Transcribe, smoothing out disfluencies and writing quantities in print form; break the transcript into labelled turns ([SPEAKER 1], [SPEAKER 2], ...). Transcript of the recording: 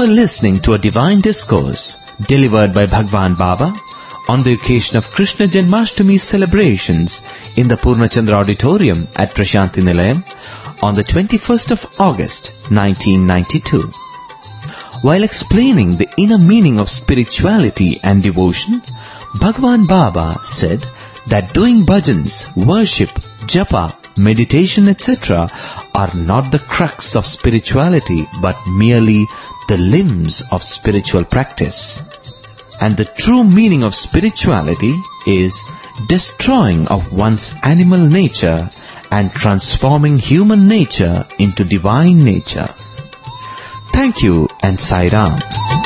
[SPEAKER 1] were listening to a divine discourse delivered by Bhagwan Baba on the occasion of Krishna Janmashtami celebrations in the Purnachandra Auditorium at Prashanti Nilayam on the 21st of August 1992. While explaining the inner meaning of spirituality and devotion, Bhagwan Baba said that doing bhajans, worship, japa, meditation, etc. are not the crux of spirituality but merely the limbs of spiritual practice. And the true meaning of spirituality is destroying of one's animal nature and transforming human nature into divine nature. Thank you and Sai Ram.